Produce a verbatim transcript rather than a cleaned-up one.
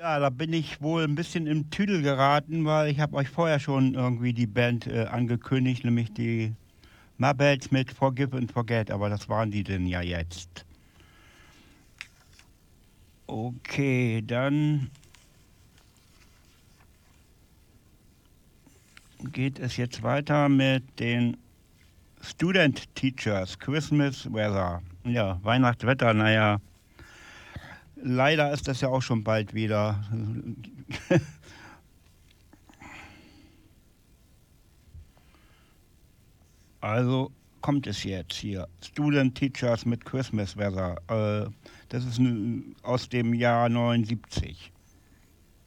Ja, da bin ich wohl ein bisschen im Tüdel geraten, weil ich habe euch vorher schon irgendwie die Band, äh, angekündigt, nämlich die Muppets mit „Forgive and Forget", aber das waren die denn ja jetzt. Okay, dann geht es jetzt weiter mit den Student Teachers, Christmas Weather. Ja, Weihnachtswetter, na ja, leider ist das ja auch schon bald wieder. Also kommt es jetzt hier. Student Teachers mit Christmas Weather. Äh, das ist n- aus dem Jahr neunundsiebzig.